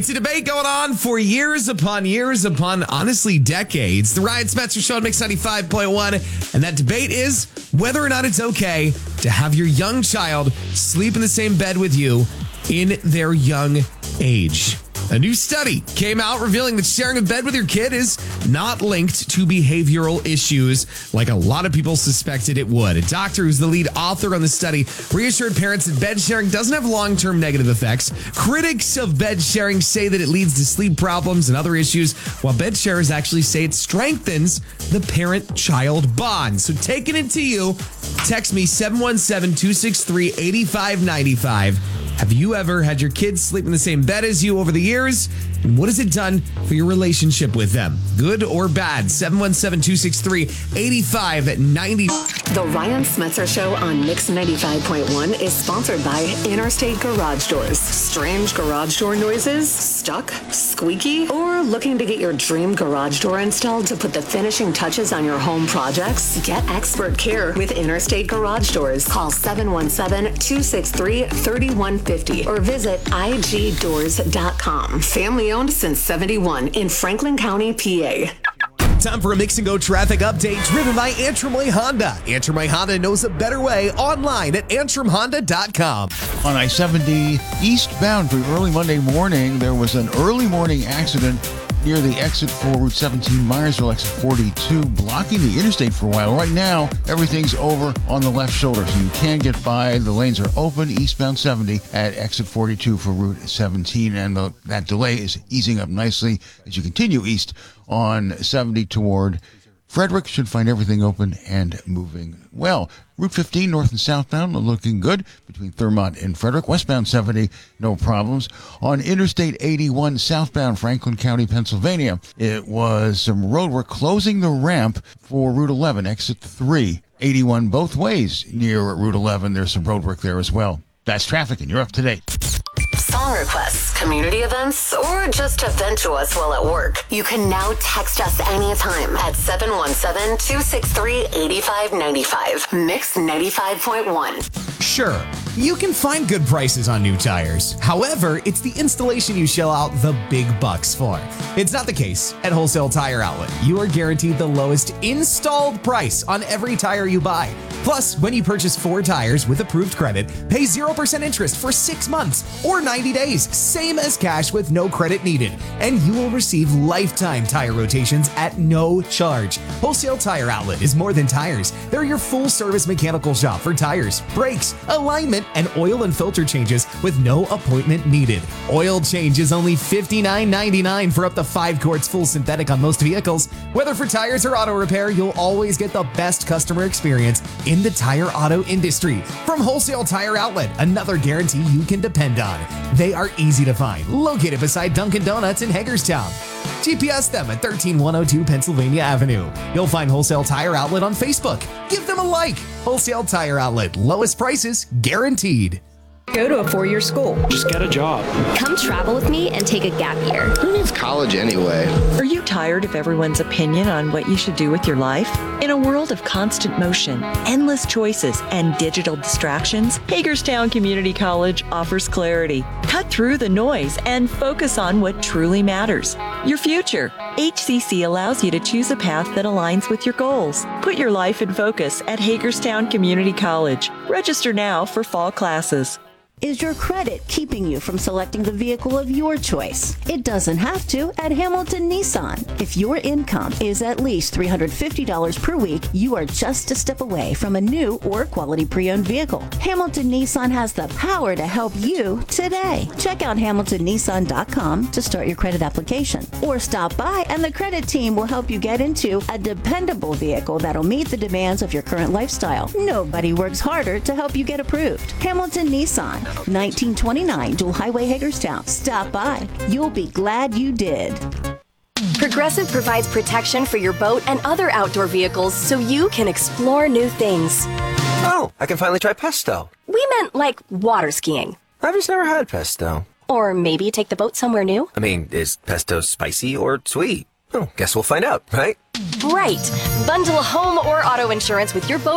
It's a debate going on for years upon, honestly, decades. The Ryan Spencer Show on Mix 95.1. And that debate is whether or not it's okay to have your young child sleep in the same bed with you in their young age. A new study came out revealing that sharing a bed with your kid is not linked to behavioral issues like a lot of people suspected it would. A doctor who's the lead author on the study reassured parents that bed sharing doesn't have long-term negative effects. Critics of bed sharing say that it leads to sleep problems and other issues, while bed sharers actually say it strengthens the parent-child bond. So taking it to you, text me 717-263-8595. Have you ever had your kids sleep in the same bed as you over the years? And what has it done for your relationship with them? Good or bad? 717-263-8595. The Ryan Spencer Show on Mix 95.1 is sponsored by Interstate Garage Doors. Strange garage door noises? Stuck? Squeaky? Or looking to get your dream garage door installed to put the finishing touches on your home projects? Get expert care with Interstate Garage Doors. Call 717-263-3150 or visit igdoors.com. Family owned since 71 in Franklin County, PA. Time for a Mix and Go traffic update driven by Antrim Way Honda. Antrim Way Honda knows a better way online at antrimhonda.com. On I-70 eastbound for early Monday morning, there was an early morning accident near the exit for Route 17 Myersville, exit 42, blocking the interstate for a while. Right now, everything's over on the left shoulder, so you can get by. The lanes are open eastbound 70 at exit 42 for Route 17, and that delay is easing up nicely as you continue east on 70 toward Frederick. Should find everything open and moving well. Route 15 north and southbound looking good between Thurmont and Frederick. Westbound 70, no problems. On Interstate 81 southbound Franklin County, Pennsylvania, it was some road work closing the ramp for Route 11, exit 3. 81 both ways near Route 11. There's some road work there as well. That's traffic, and you're up to date. Song requests, community events, or just to vent to us while at work. You can now text us anytime at 717-263-8595. Mix 95.1. Sure, you can find good prices on new tires. However, it's the installation you shell out the big bucks for. It's not the case at Wholesale Tire Outlet. You are guaranteed the lowest installed price on every tire you buy. Plus, when you purchase 4 tires with approved credit, pay 0% interest for 6 months or 90 days, same as cash with no credit needed. And you will receive lifetime tire rotations at no charge. Wholesale Tire Outlet is more than tires. They're your full-service mechanical shop for tires, brakes, alignment, and oil and filter changes with no appointment needed. Oil change is only $59.99 for up to 5 quarts full synthetic on most vehicles. Whether for tires or auto repair, you'll always get the best customer experience in the tire auto industry. From Wholesale Tire Outlet, another guarantee you can depend on. They are easy to find, located beside Dunkin' Donuts in Hagerstown. GPS them at 13102 Pennsylvania Avenue. You'll find Wholesale Tire Outlet on Facebook. Give them a like. Wholesale Tire Outlet, lowest prices guaranteed. Go to a 4-year school. Just get a job. Come travel with me and take a gap year. Who needs college anyway? Are you tired of everyone's opinion on what you should do with your life? In a world of constant motion, endless choices, and digital distractions, Hagerstown Community College offers clarity. Cut through the noise and focus on what truly matters. Your future. HCC allows you to choose a path that aligns with your goals. Put your life in focus at Hagerstown Community College. Register now for fall classes. Is your credit keeping you from selecting the vehicle of your choice? It doesn't have to at Hamilton Nissan. If your income is at least $350 per week, you are just a step away from a new or quality pre-owned vehicle. Hamilton Nissan has the power to help you today. Check out hamiltonnissan.com to start your credit application, or stop by and the credit team will help you get into a dependable vehicle that'll meet the demands of your current lifestyle. Nobody works harder to help you get approved. Hamilton Nissan, 1929 Dual Highway, Hagerstown. Stop by. You'll be glad you did. Progressive provides protection for your boat and other outdoor vehicles so you can explore new things. Oh, I can finally try pesto. We meant like water skiing. I've just never had pesto. Or maybe take the boat somewhere new. I mean, is pesto spicy or sweet? Oh, guess we'll find out, right? Right. Bundle home or auto insurance with your boat